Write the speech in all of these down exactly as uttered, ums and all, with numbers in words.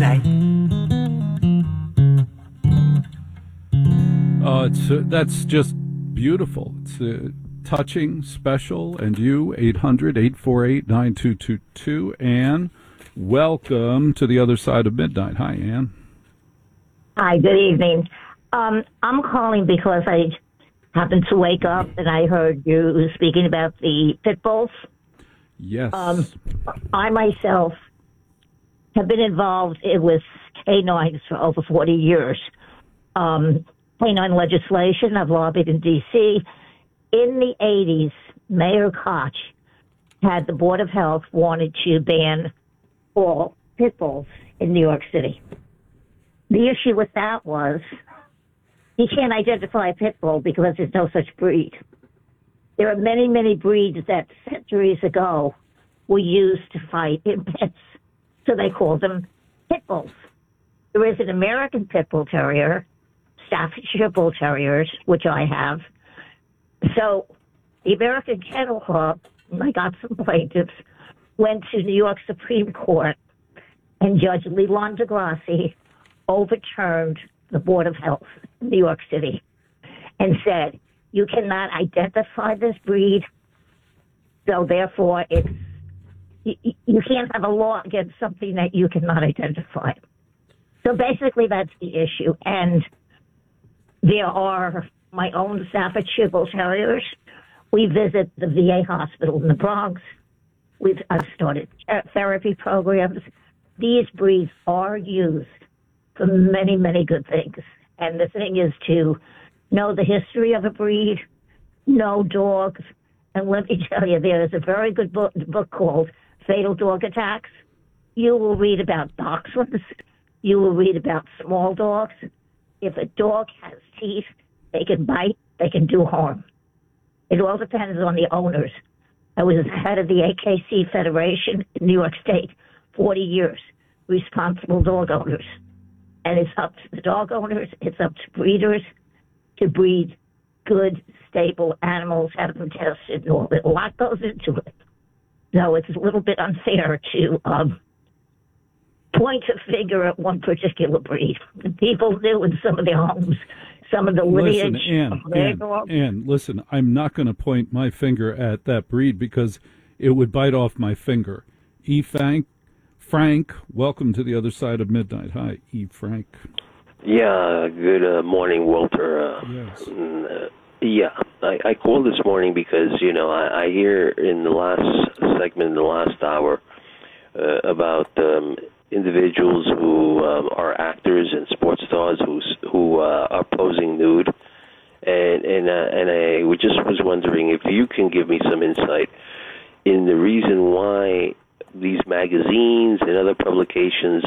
midnight. Uh, it's uh, that's just beautiful. It's uh, touching, special, and you, eight hundred, eight four eight, nine two two two. Anne, welcome to the other side of midnight. Hi, Anne. Hi, good evening. Um, I'm calling because I happened to wake up and I heard you speaking about the pit bulls. Yes. Um, I myself have been involved with canines for over forty years. Um, canine legislation, I've lobbied in D C. In the eighties, Mayor Koch had the Board of Health wanted to ban all pit bulls in New York City. The issue with that was you can't identify a pit bull because there's no such breed. There are many, many breeds that centuries ago were used to fight in pits, so they called them pit bulls. There is an American Pit Bull Terrier, Staffordshire Bull Terriers, which I have. So the American Kennel Club, and I got some plaintiffs, went to New York Supreme Court, and Judge Leland DeGrassi overturned the Board of Health in New York City and said, you cannot identify this breed, so therefore it's you, you can't have a law against something that you cannot identify. So basically that's the issue. And there are my own Staffordshire Bull Terriers. We visit the V A hospital in the Bronx. We've I've started therapy programs. These breeds are used for many, many good things. And the thing is to know the history of a breed, know dogs. And let me tell you, there is a very good book, book called Fatal Dog Attacks. You will read about dachshunds. You will read about small dogs. If a dog has teeth, they can bite, they can do harm. It all depends on the owners. I was head of the A K C Federation in New York State, forty years, responsible dog owners. And it's up to the dog owners, it's up to breeders to breed good, stable animals, have them tested, and all that. A lot goes into it. So it's a little bit unfair to um, point a finger at one particular breed. People knew in some of their homes, some of the lineage. Listen, Ann, of their Ann, dogs. Ann, listen, I'm not going to point my finger at that breed because it would bite off my finger. E. Frank, Frank, welcome to the other side of midnight. Hi, E. Frank. Yeah, good uh, morning, Walter. Uh, yes. Uh, yeah, I, I called this morning because, you know, I, I hear in the last segment, in the last hour, uh, about um, individuals who um, are actors and sports stars who who uh, are posing nude, and and uh, and I just was wondering if you can give me some insight in the reason why these magazines and other publications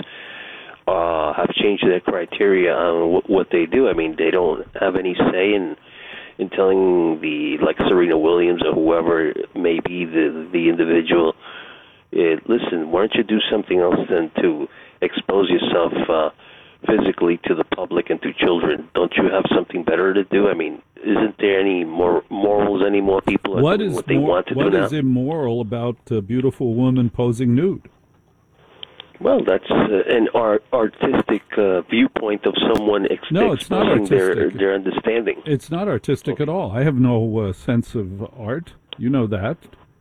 uh, have changed their criteria on what, what they do. I mean, they don't have any say in in telling the, like Serena Williams or whoever may be the the individual, uh, listen, why don't you do something else than to expose yourself uh, physically to the public and to children? Don't you have something better to do? I mean, isn't there any more morals anymore? People are What doing is what they mor- want to what do is now. immoral about a beautiful woman posing nude? Well, that's uh, an art, artistic uh, viewpoint of someone ex- No, it's not expressing their, artistic. their understanding. It's not artistic at all. I have no uh, sense of art. You know that.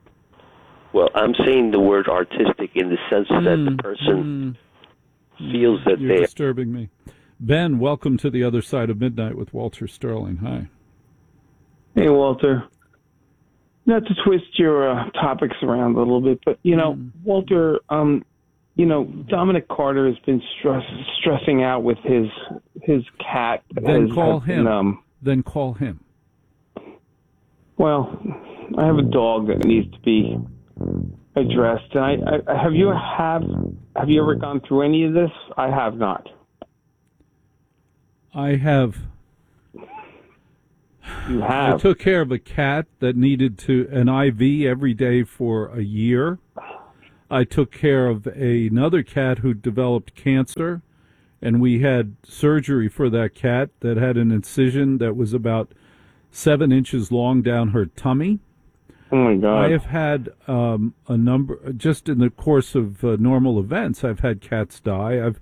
Well, I'm saying the word artistic in the sense that the person mm, feels that You're they... disturbing me. Ben, welcome to the other side of midnight with Walter Sterling. Hi. Hey, Walter. Not to twist your uh, topics around a little bit, but, you know, Mm. Walter, um, you know, Dominic Carter has been stress, stressing out with his his cat. Then has, call has him. Been, um, Then call him. well, I have a dog that needs to be addressed. And I, I have you have have you ever gone through any of this? I have not. I have. You have. I took care of a cat that needed to an I V every day for a year. I took care of a, another cat who developed cancer, and we had surgery for that cat that had an incision that was about seven inches long down her tummy. Oh, my God. I have had um, a number, just in the course of uh, normal events, I've had cats die. I've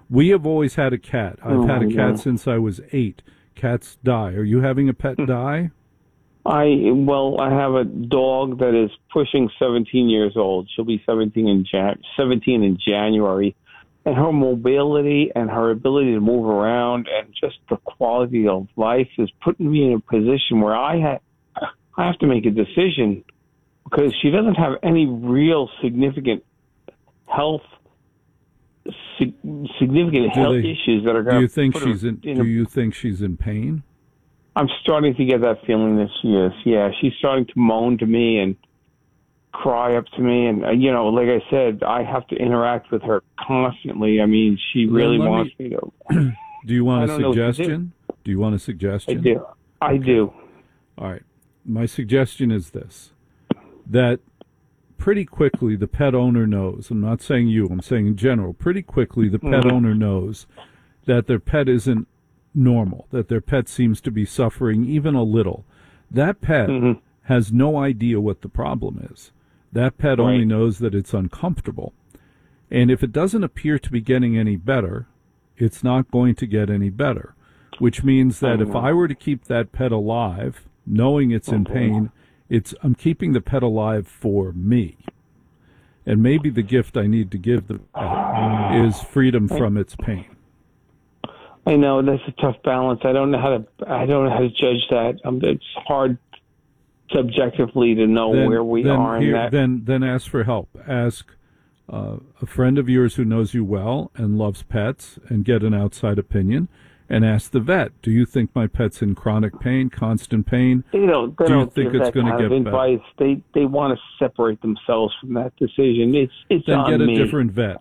We have always had a cat. I've Oh, had a cat yeah. since I was eight. Cats die. Are you having a pet die? I well, I have a dog that is pushing seventeen years old. She'll be seventeen in Jan- seventeen in January, and her mobility and her ability to move around and just the quality of life is putting me in a position where I ha- I have to make a decision because she doesn't have any real significant health sig- significant Do health they- issues that are Do going you to think put she's her in? in Do a you think she's in pain? I'm starting to get that feeling that she is. Yeah, she's starting to moan to me and cry up to me. And, uh, you know, like I said, I have to interact with her constantly. I mean, she really let wants me- me to. Do you want I a don't know what to do. suggestion? Do you want a I suggestion? do. I do. All right. My suggestion is this, that pretty quickly the pet owner knows, I'm not saying you, I'm saying in general, pretty quickly the pet Mhm. owner knows that their pet isn't normal, that their pet seems to be suffering even a little. That pet Mhm. has no idea what the problem is. That pet only Right. knows that it's uncomfortable. And if it doesn't appear to be getting any better, it's not going to get any better, which means that if I were to keep that pet alive, knowing it's in pain, it's I'm keeping the pet alive for me. And maybe the gift I need to give the pet is freedom from its pain. I know that's a tough balance. I don't know how to. I don't know how to judge that. Um, it's hard subjectively to know Then, where we then are in here- that. Then, then ask for help. Ask uh, a friend of yours who knows you well and loves pets, and get an outside opinion. And ask the vet, do you think my pet's in chronic pain, constant pain? They don't. They Do you don't think give it's that gonna kind of get better? advice. They they want to separate themselves from that decision. It's it's Then on get a me. different vet.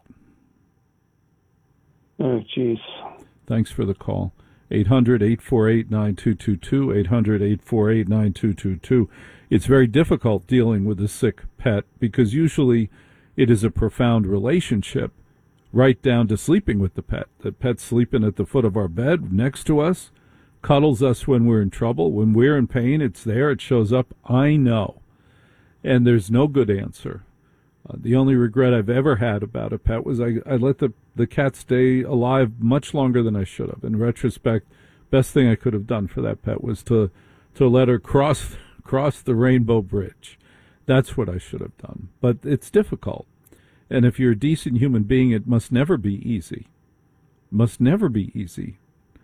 Oh, jeez. Thanks for the call. eight hundred, eight four eight, nine two two two, eight hundred, eight four eight, nine two two two. It's very difficult dealing with a sick pet because usually it is a profound relationship right down to sleeping with the pet. The pet's sleeping at the foot of our bed next to us, cuddles us when we're in trouble. When we're in pain, it's there, it shows up. I know. And there's no good answer. Uh, the only regret I've ever had about a pet was I, I let the, the cat stay alive much longer than I should have. In retrospect, best thing I could have done for that pet was to to let her cross cross the rainbow bridge. That's what I should have done. But it's difficult. And if you're a decent human being, it must never be easy. Must never be easy.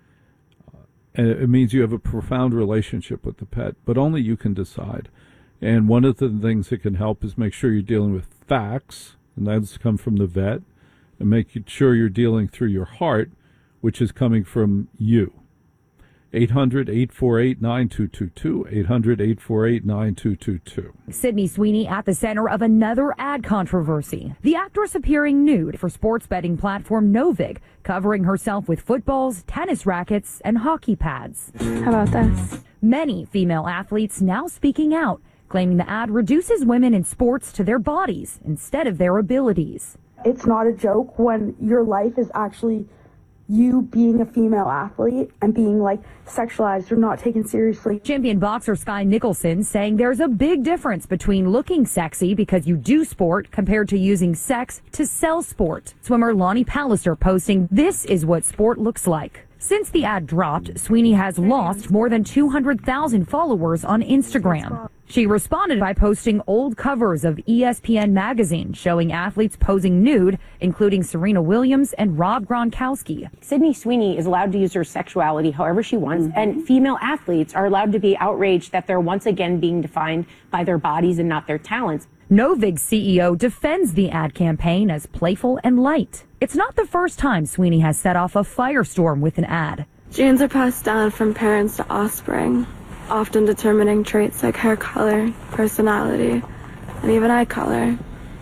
Uh, and it means you have a profound relationship with the pet, but only you can decide. And one of the things that can help is make sure you're dealing with facts, and that's come from the vet, and make sure you're dealing through your heart, which is coming from you. eight hundred, eight four eight, nine two two two, eight hundred, eight four eight, nine two two two. Sydney Sweeney at the center of another ad controversy. The actress appearing nude for sports betting platform Novig, covering herself with footballs, tennis rackets, and hockey pads. How about this? Many female athletes now speaking out, claiming the ad reduces women in sports to their bodies instead of their abilities. It's not a joke when your life is actually you being a female athlete and being like sexualized or not taken seriously. Champion boxer Sky Nicholson saying there's a big difference between looking sexy because you do sport compared to using sex to sell sport. Swimmer Lonnie Pallister posting, "This is what sport looks like." Since the ad dropped, Sweeney has lost more than two hundred thousand followers on Instagram. She responded by posting old covers of E S P N magazine showing athletes posing nude, including Serena Williams and Rob Gronkowski. Sydney Sweeney is allowed to use her sexuality however she wants, mm-hmm. and female athletes are allowed to be outraged that they're once again being defined by their bodies and not their talents. Novig's C E O defends the ad campaign as playful and light. It's not the first time Sweeney has set off a firestorm with an ad. Genes are passed down from parents to offspring, often determining traits like hair color, personality, and even eye color.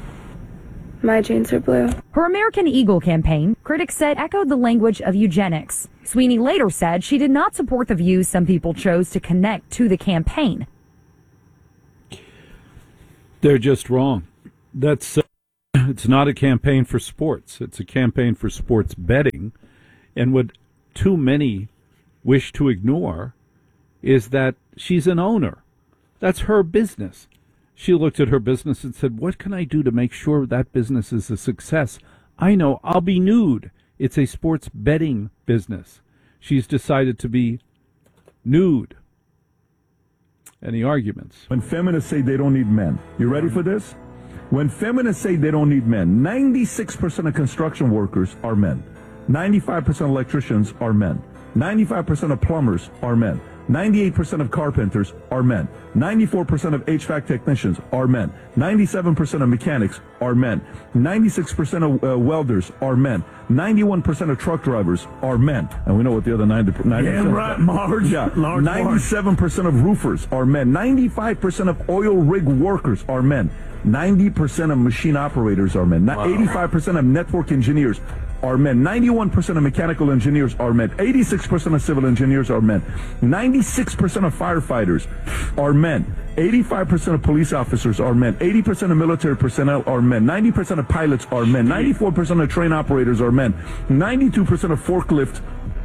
My genes are blue. Her American Eagle campaign, critics said, echoed the language of eugenics. Sweeney later said she did not support the views some people chose to connect to the campaign. They're just wrong. That's uh, it's not a campaign for sports. It's a campaign for sports betting. And what too many wish to ignore is that she's an owner. That's her business. She looked at her business and said, what can I do to make sure that business is a success? I know I'll be nude It's a sports betting business. She's decided to be nude. Any arguments? When feminists say they don't need men, you ready for this? When feminists say they don't need men, ninety-six percent of construction workers are men. ninety-five percent of electricians are men. ninety-five percent of plumbers are men. ninety-eight percent of carpenters are men. ninety-four percent of H V A C technicians are men. ninety-seven percent of mechanics are men. ninety-six percent of uh, welders are men. ninety-one percent of truck drivers are men. And we know what the other ninety percent Yeah, right, Marge. Yeah. Large ninety-seven percent of roofers are men. ninety-five percent of oil rig workers are men. ninety percent of machine operators are men. Wow. eighty-five percent of network engineers are men. ninety-one percent of mechanical engineers are men. eighty-six percent of civil engineers are men. ninety-six percent of firefighters are men. eighty-five percent of police officers are men. eighty percent of military personnel are men. ninety percent of pilots are men. ninety-four percent of train operators are men. ninety-two percent of forklift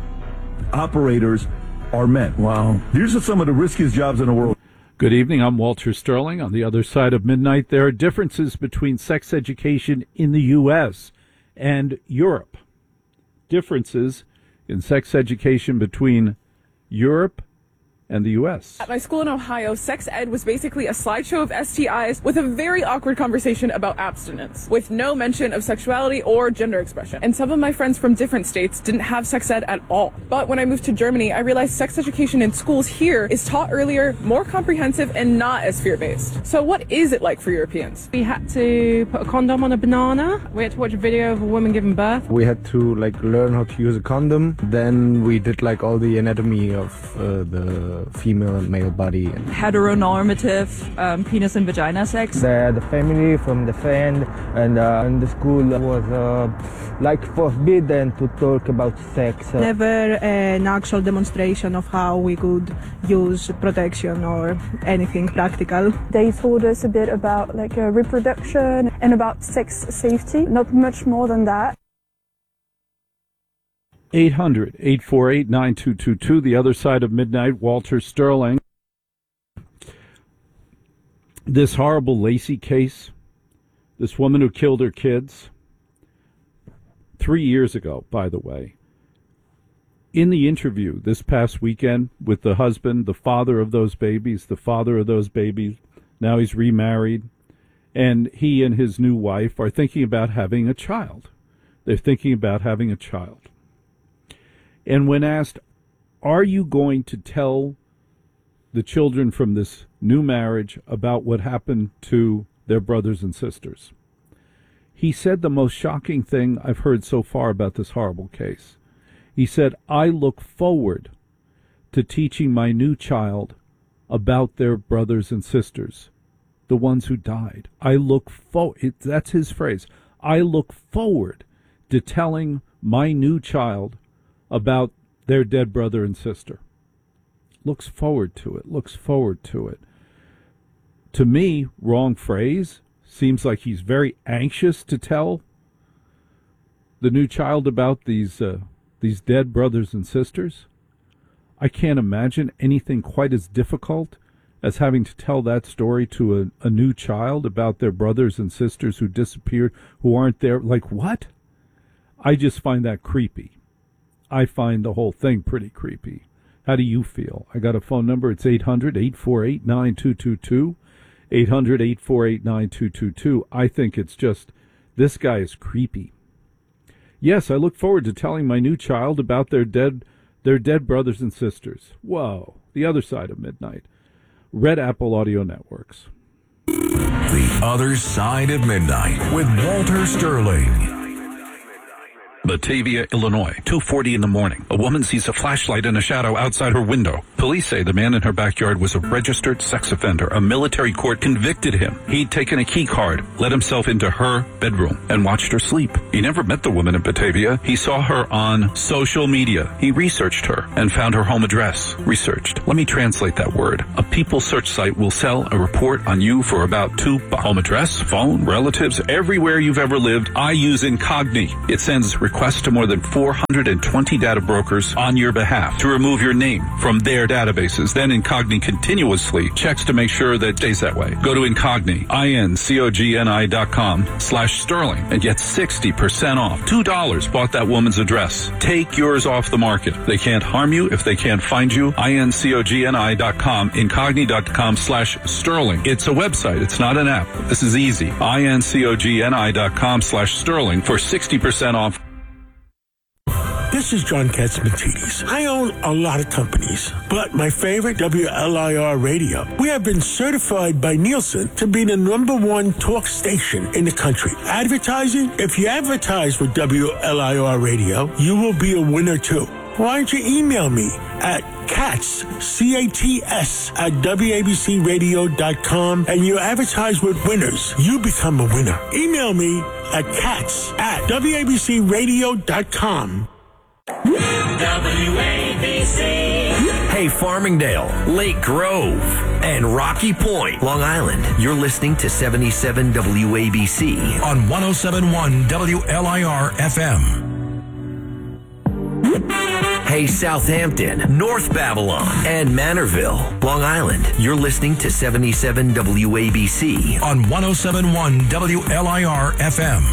operators are men. Wow. These are some of the riskiest jobs in the world. Good evening. I'm Walter Sterling. On the other side of midnight, there are differences between sex education in the U S and Europe. Differences in sex education between Europe and the U S. At my school in Ohio, sex ed was basically a slideshow of S T Is with a very awkward conversation about abstinence, with no mention of sexuality or gender expression. And some of my friends from different states didn't have sex ed at all. But when I moved to Germany, I realized sex education in schools here is taught earlier, more comprehensive, and not as fear-based. So what is it like for Europeans? We had to put a condom on a banana. We had to watch a video of a woman giving birth. We had to like learn how to use a condom. Then we did like all the anatomy of uh, the female and male body. Heteronormative um, penis and vagina sex. The, the family from the friend and, uh, and the school was uh, like forbidden to talk about sex. Never an actual demonstration of how we could use protection or anything practical. They told us a bit about like uh, reproduction and about sex safety, not much more than that. eight hundred, eight four eight, nine two two two, The Other Side of Midnight, Walter Sterling. This horrible Lacey case, this woman who killed her kids, three years ago, by the way. In the interview this past weekend with the husband, the father of those babies, the father of those babies, now he's remarried, and he and his new wife are thinking about having a child. They're thinking about having a child. And when asked, are you going to tell the children from this new marriage about what happened to their brothers and sisters? He said the most shocking thing I've heard so far about this horrible case. He said, I look forward to teaching my new child about their brothers and sisters, the ones who died. I look forward, that's his phrase, I look forward to telling my new child about their dead brother and sister. Looks forward to it, looks forward to it. To me, wrong phrase. Seems like he's very anxious to tell the new child about these uh, these dead brothers and sisters. I can't imagine anything quite as difficult as having to tell that story to a, a new child about their brothers and sisters who disappeared, who aren't there. Like, what? I just find that creepy. I find the whole thing pretty creepy. How do you feel? I got a phone number. It's eight hundred, eight four eight, nine two two two. eight hundred, eight four eight, nine two two two. I think it's just, this guy is creepy. Yes, I look forward to telling my new child about their dead their dead brothers and sisters. Whoa. The Other Side of Midnight. Red Apple Audio Networks. The Other Side of Midnight with Walter Sterling. Batavia, Illinois, two forty in the morning. A woman sees a flashlight in a shadow outside her window. Police say the man in her backyard was a registered sex offender. A military court convicted him. He'd taken a key card, let himself into her bedroom, and watched her sleep. He never met the woman in Batavia. He saw her on social media. He researched her and found her home address. Researched. Let me translate that word. A people search site will sell a report on you for about two bucks. Home address, phone, relatives, everywhere you've ever lived. I use Incogni. It sends requests requests to more than four hundred twenty data brokers on your behalf to remove your name from their databases. Then Incogni continuously checks to make sure that it stays that way. Go to Incogni, I-N-C-O-G-N-I dot com slash Sterling and get sixty percent off. two dollars bought that woman's address. Take yours off the market. They can't harm you if they can't find you. I-N-C-O-G-N-I dot com, Incogni dot com slash Sterling. It's a website. It's not an app. This is easy. I-N-C-O-G-N-I dot com slash Sterling for sixty percent off. This is John Katzmatidis. I own a lot of companies, but my favorite, W L I R Radio. We have been certified by Nielsen to be the number one talk station in the country. Advertising? If you advertise with W L I R Radio, you will be a winner too. Why don't you email me at Katz, C A T S, at W A B C radio dot com and you advertise with winners. You become a winner. Email me at Katz at W A B C radio dot com. W A B C. Hey, Farmingdale, Lake Grove, and Rocky Point, Long Island. You're listening to seventy-seven W A B C on one oh seven point one W L I R F M. Hey, Southampton, North Babylon, and Manorville, Long Island. You're listening to seventy-seven W A B C on one oh seven point one W L I R F M.